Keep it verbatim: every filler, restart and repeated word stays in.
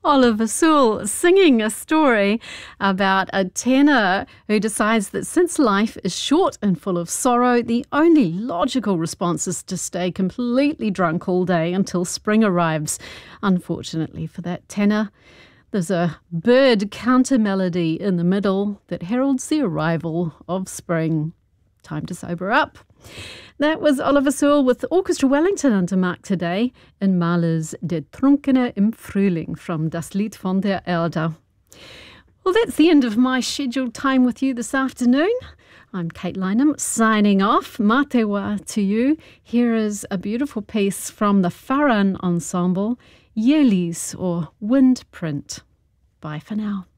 Oliver Sewell singing a story about a tenor who decides that since life is short and full of sorrow, the only logical response is to stay completely drunk all day until spring arrives. Unfortunately for that tenor, there's a bird counter melody in the middle that heralds the arrival of spring. Time to sober up. That was Oliver Sewell with Orchestra Wellington under Mark today in Mahler's Der Trunkene im Frühling from Das Lied von der Erde. Well, that's the end of my scheduled time with you this afternoon. I'm Kate Lynham signing off. Mā te wā to you. Here is a beautiful piece from the Wharan Ensemble, Yearlies or Wind Print. Bye for now.